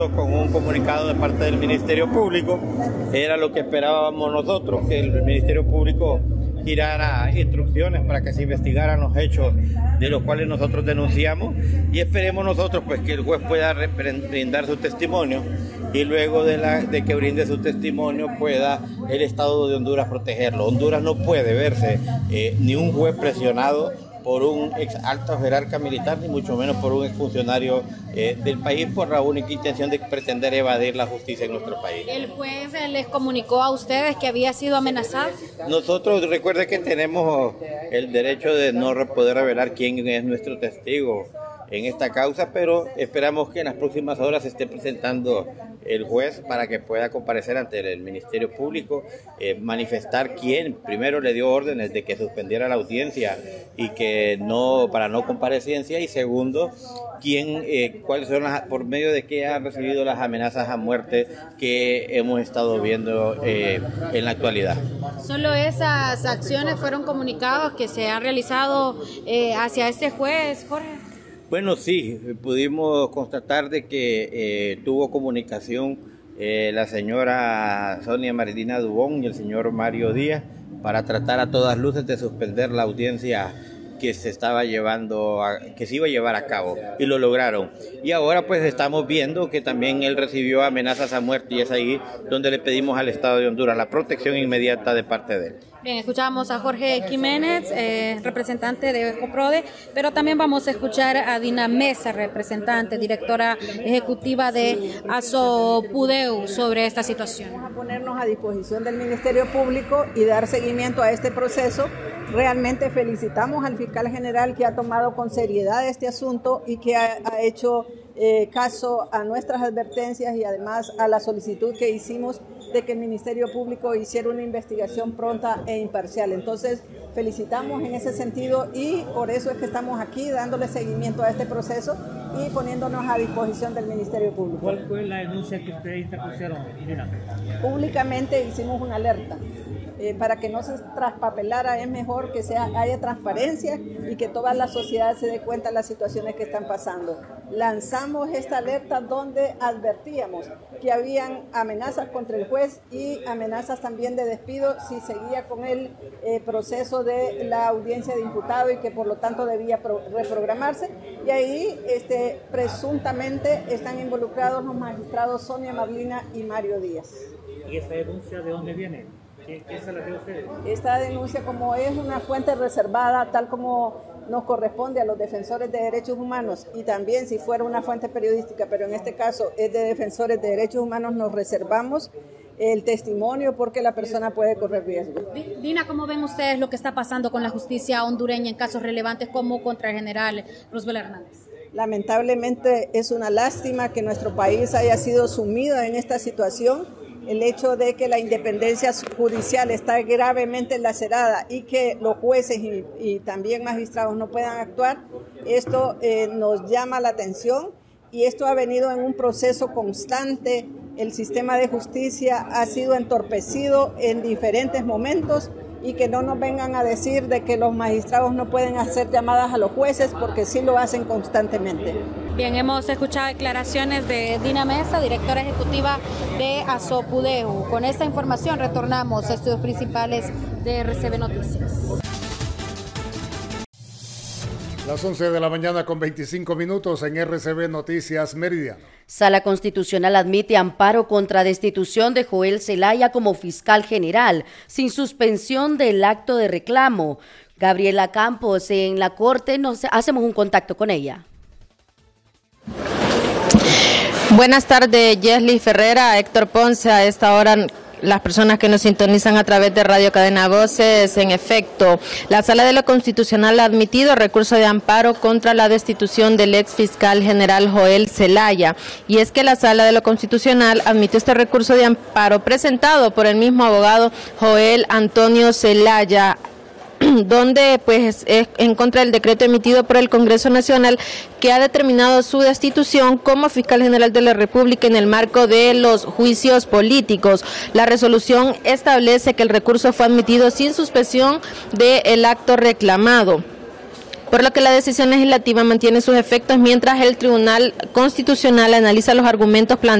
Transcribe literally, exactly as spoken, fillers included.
Con un comunicado de parte del Ministerio Público, era lo que esperábamos nosotros, que el Ministerio Público girara instrucciones para que se investigaran los hechos de los cuales nosotros denunciamos, y esperemos nosotros pues que el juez pueda brindar su testimonio, y luego de, la, de que brinde su testimonio pueda el Estado de Honduras protegerlo. Honduras no puede verse eh, ni un juez presionado por un ex alto jerarca militar, ni mucho menos por un exfuncionario eh, del país, por la única intención de pretender evadir la justicia en nuestro país. ¿El juez les comunicó a ustedes que había sido amenazado? Nosotros, recuerde que tenemos el derecho de no poder revelar quién es nuestro testigo en esta causa, pero esperamos que en las próximas horas se esté presentando el juez para que pueda comparecer ante el Ministerio Público, eh, manifestar quién primero le dio órdenes de que suspendiera la audiencia y que no, para no comparecencia, y segundo, quién, eh, cuáles son las, por medio de qué han recibido las amenazas a muerte que hemos estado viendo eh, en la actualidad. ¿Solo esas acciones fueron comunicados que se han realizado eh, hacia este juez, Jorge? Bueno, sí, pudimos constatar de que eh, tuvo comunicación eh, la señora Sonia Marilina Dubón y el señor Mario Díaz para tratar a todas luces de suspender la audiencia que se estaba llevando, a, que se iba a llevar a cabo, y lo lograron. Y ahora pues estamos viendo que también él recibió amenazas a muerte, y es ahí donde le pedimos al Estado de Honduras la protección inmediata de parte de él. Bien, escuchamos a Jorge Jiménez, eh, representante de EcoProde, pero también vamos a escuchar a Dina Mesa, representante, directora ejecutiva de Asopudeu, sobre esta situación. Vamos a ponernos a disposición del Ministerio Público y dar seguimiento a este proceso. Realmente felicitamos al fiscal general que ha tomado con seriedad este asunto y que ha, ha hecho eh, caso a nuestras advertencias y además a la solicitud que hicimos de que el Ministerio Público hiciera una investigación pronta e imparcial. Entonces, felicitamos en ese sentido, y por eso es que estamos aquí dándole seguimiento a este proceso y poniéndonos a disposición del Ministerio Público. ¿Cuál fue la denuncia que ustedes interpusieron, Irina? Públicamente hicimos una alerta. Eh, para que no se traspapelara, es mejor que sea, haya transparencia y que toda la sociedad se dé cuenta de las situaciones que están pasando. Lanzamos esta alerta donde advertíamos que habían amenazas contra el juez y amenazas también de despido si seguía con el eh, proceso de la audiencia de imputado, y que por lo tanto debía pro- reprogramarse. Y ahí este, presuntamente están involucrados los magistrados Sonia Marilina y Mario Díaz. ¿Y esta denuncia de dónde viene? ¿Quién se la dio a ustedes? Esta denuncia, como es una fuente reservada, tal como nos corresponde a los defensores de derechos humanos, y también si fuera una fuente periodística, pero en este caso es de defensores de derechos humanos, nos reservamos el testimonio porque la persona puede correr riesgo. Dina, ¿cómo ven ustedes lo que está pasando con la justicia hondureña en casos relevantes como contra el general Roosevelt Hernández? Lamentablemente es una lástima que nuestro país haya sido sumido en esta situación. El hecho de que la independencia judicial está gravemente lacerada y que los jueces y, y también magistrados no puedan actuar, esto eh, nos llama la atención, y esto ha venido en un proceso constante. El sistema de justicia ha sido entorpecido en diferentes momentos, y que no nos vengan a decir de que los magistrados no pueden hacer llamadas a los jueces, porque sí lo hacen constantemente. Bien, hemos escuchado declaraciones de Dina Mesa, directora ejecutiva de Asopudeu. Con esta información retornamos a estudios principales de R C B Noticias. Las once de la mañana con veinticinco minutos en R C B Noticias Mérida. Sala Constitucional admite amparo contra destitución de Joel Zelaya como fiscal general, sin suspensión del acto de reclamo. Gabriela Campos, en la Corte, nos hacemos un contacto con ella. Buenas tardes, Yesli Ferrera, Héctor Ponce. A esta hora, las personas que nos sintonizan a través de Radio Cadena Voces, en efecto, la Sala de lo Constitucional ha admitido recurso de amparo contra la destitución del ex fiscal general Joel Zelaya. Y es que la Sala de lo Constitucional admitió este recurso de amparo presentado por el mismo abogado Joel Antonio Zelaya, donde pues es en contra del decreto emitido por el Congreso Nacional que ha determinado su destitución como fiscal general de la República en el marco de los juicios políticos. La resolución establece que el recurso fue admitido sin suspensión del acto reclamado. por lo que la decisión legislativa mantiene sus efectos mientras el Tribunal Constitucional analiza los argumentos planteados